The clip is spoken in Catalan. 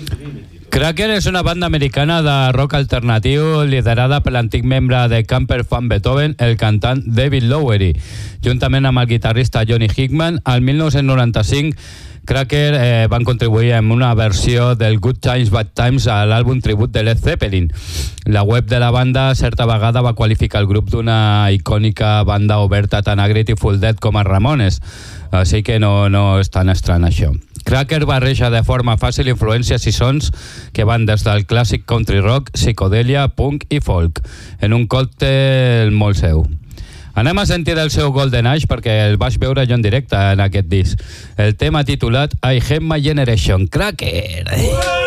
Cracker és una banda americana de rock alternatiu liderada per l'antic membre de Camper Van Beethoven, el cantant David Lowery. Juntament amb el guitarrista Johnny Hickman, al 1995 Cracker van contribuir amb una versió del Good Times Bad Times a l'àlbum tribut de Led Zeppelin. La web de la banda certa vegada va qualificar el grup d'una icònica banda oberta tant a Grateful Dead com a Ramones, així que no és tan estrany això. Cracker barreja de forma fàcil influències i sons que van des del clàssic country rock, psicodèlia, punk i folk, en un còctel molt seu. Anem a sentir el seu Golden Age perquè el vaig veure jo en directe en aquest disc. El tema titulat I Hate My Generation. Cracker!